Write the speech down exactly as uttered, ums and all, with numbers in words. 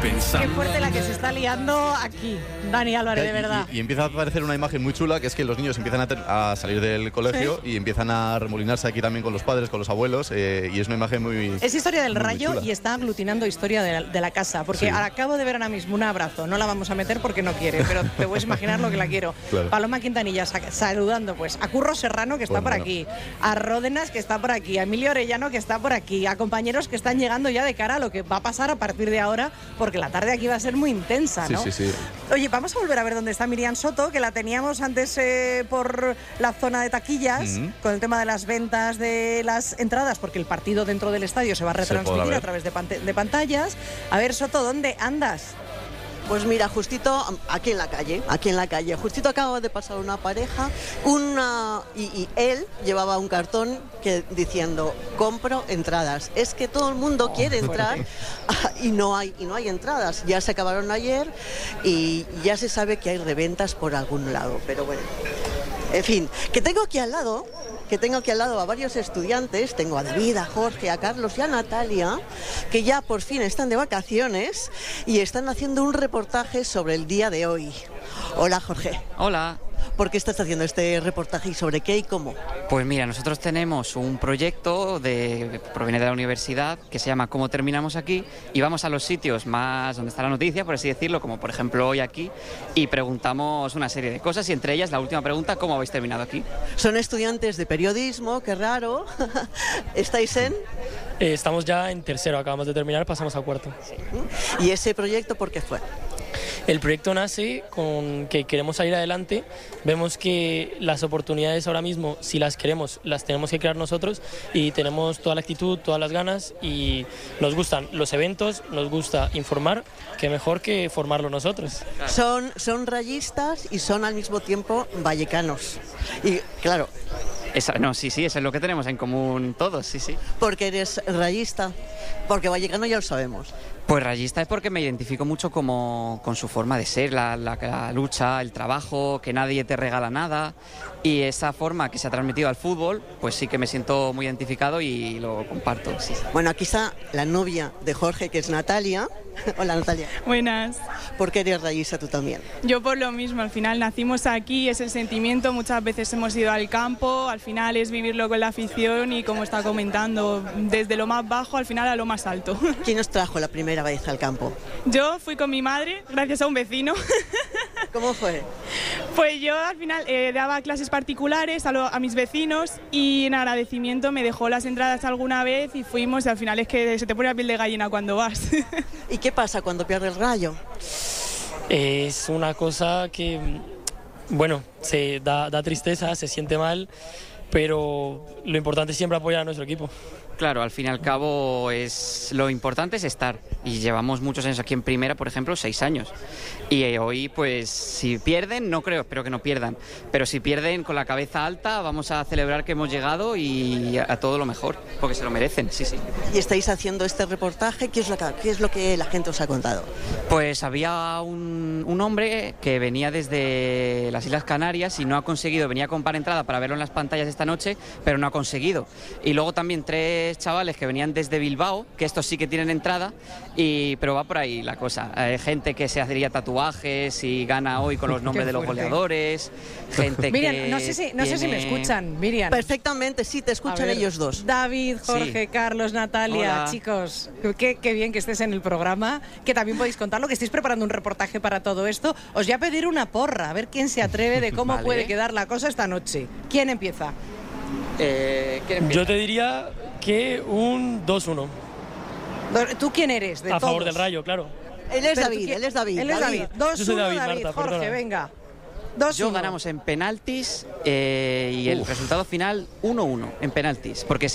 Pensando Qué fuerte la que se está liando aquí, Dani Álvarez, de verdad. Y, y empieza a aparecer una imagen muy chula, que es que los niños empiezan a, ter, a salir del colegio ¿Sí? y empiezan a remolinarse aquí también con los padres, con los abuelos, eh, y es una imagen muy... Es historia del muy, muy Rayo chula. y está aglutinando historia de la, de la casa, porque Sí. acabo de ver ahora mismo un abrazo, no la vamos a meter porque no quiere, pero te puedes imaginar lo que la quiero. Claro. Paloma Quintanilla sa- saludando pues a Curro Serrano, que está Bueno, por bueno. aquí, a Ródenas, que está por aquí, a Emilio Orellano, que está por aquí, a compañeros que están llegando ya de cara a lo que va a pasar a partir de ahora, porque la tarde aquí va a ser muy intensa, ¿no? Sí, sí, sí. Oye, vamos a volver a ver dónde está Miriam Soto, que la teníamos antes eh, por la zona de taquillas, Ujú. con el tema de las ventas de las entradas, porque el partido dentro del estadio se va a Se podrá retransmitir ver. a través de, pante- de pantallas. A ver, Soto, ¿dónde andas? Pues mira, justito aquí en la calle, aquí en la calle. Justito acaba de pasar una pareja, una y, y él llevaba un cartón que diciendo compro entradas. Es que todo el mundo quiere entrar y no hay y no hay entradas. Ya se acabaron ayer y ya se sabe que hay reventas por algún lado. Pero bueno, en fin, que tengo aquí al lado. que tengo aquí al lado a varios estudiantes, tengo a David, a Jorge, a Carlos y a Natalia, que ya por fin están de vacaciones y están haciendo un reportaje sobre el día de hoy. Hola, Jorge. Hola. ¿Por qué estás haciendo este reportaje y sobre qué y cómo? Pues mira, nosotros tenemos un proyecto de, proviene de la universidad que se llama ¿Cómo terminamos aquí? Y vamos a los sitios más donde está la noticia, por así decirlo, como por ejemplo hoy aquí, y preguntamos una serie de cosas y entre ellas la última pregunta, ¿cómo habéis terminado aquí? Son estudiantes de periodismo, qué raro. ¿Estáis en? Eh, estamos ya en tercero, acabamos de terminar, pasamos a cuarto. ¿Y ese proyecto por qué fue? El proyecto nace con que queremos salir adelante, vemos que las oportunidades ahora mismo, si las queremos, las tenemos que crear nosotros y tenemos toda la actitud, todas las ganas y nos gustan los eventos, nos gusta informar, que mejor que formarlo nosotros. Son, son rayistas y son al mismo tiempo vallecanos. Y claro, Esa, no, sí, sí, eso es lo que tenemos en común todos, sí, sí. porque eres rayista, porque vallecano ya lo sabemos. Pues rayista es porque me identifico mucho como, con su forma de ser, la, la, la lucha, el trabajo, que nadie te regala nada y esa forma que se ha transmitido al fútbol, pues sí que me siento muy identificado y lo comparto. Sí. Bueno, aquí está la novia de Jorge, que es Natalia. Hola, Natalia. Buenas. ¿Por qué eres rayista tú también? Yo por lo mismo, al final nacimos aquí, es el sentimiento, muchas veces hemos ido al campo, al final es vivirlo con la afición y como está comentando, desde lo más bajo al final a lo más alto. ¿Quién os trajo la primera vez al campo? Yo fui con mi madre, gracias a un vecino. ¿Cómo fue? Pues yo al final eh, daba clases particulares a, lo- a mis vecinos y en agradecimiento me dejó las entradas alguna vez y fuimos y al final es que se te pone la piel de gallina cuando vas. ¿Y qué pasa cuando pierde el Rayo? Es una cosa que, bueno, se da, da tristeza, se siente mal, pero lo importante es siempre apoyar a nuestro equipo. Claro, al fin y al cabo es lo importante es estar y llevamos muchos años aquí en primera, por ejemplo, seis años y eh, hoy pues si pierden, no creo, espero que no pierdan, pero si pierden con la cabeza alta vamos a celebrar que hemos llegado y a, a todo lo mejor, porque se lo merecen, sí, sí. Y estáis haciendo este reportaje, ¿qué es lo que, qué es lo que la gente os ha contado? Pues había un, un hombre que venía desde las Islas Canarias y no ha conseguido, venía a comprar entrada para verlo en las pantallas esta noche, pero no ha conseguido. Y luego también tres chavales que venían desde Bilbao, que estos sí que tienen entrada, y, pero va por ahí la cosa. Hay gente que se haría tatuajes y gana hoy con los nombres de los goleadores, gente Miriam, que no sé si, no sé si me tiene- escuchan, Miriam. Perfectamente, sí, te A escuchan ver, ellos dos. David, Jorge, Sí. Carlos, Natalia, Hola. chicos, qué, qué bien que estés en el programa, que también podéis contarlo, que estáis preparando un reportaje para todo esto. Os voy a pedir una porra, a ver quién se atreve de cómo Vale. puede quedar la cosa esta noche. ¿Quién empieza? Eh, ¿quién empieza? Yo te diría que un dos uno, ¿Tú quién eres? De a favor todos? del Rayo, claro. Él es Pero tú David, quién- él es David. Él es David. dos Yo soy uno, David, David. Marta, Jorge, perdona. venga. dos Yo uno. ganamos en penaltis eh, y el resultado final uno uno en penaltis, porque